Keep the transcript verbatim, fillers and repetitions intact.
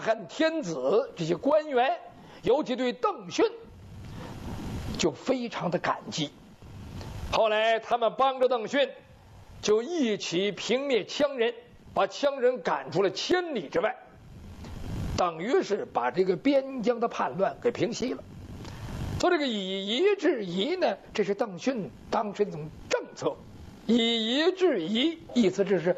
汉天子这些官员，尤其对邓训就非常的感激。后来他们帮着邓训，就一起平灭羌人，把羌人赶出了千里之外，等于是把这个边疆的叛乱给平息了。说这个以夷制夷呢，这是邓训当时一种政策。以夷制夷，意思这是